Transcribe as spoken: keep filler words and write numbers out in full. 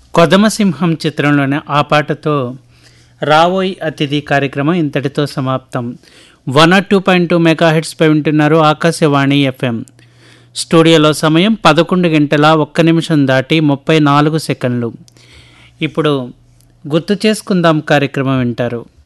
కొదమసింహం చిత్రంలోని ఆ పాటతో రావోయ్ అతిథి కార్యక్రమం ఇంతటితో సమాప్తం. One not two point two mega హెడ్స్పై వింటున్నారు ఆకాశవాణి ఎఫ్ఎం. స్టూడియోలో సమయం పదకొండు గంటల ఒక్క నిమిషం దాటి ముప్పై నాలుగు సెకండ్లు. ఇప్పుడు గుర్తు చేసుకుందాం కార్యక్రమం వింటారు.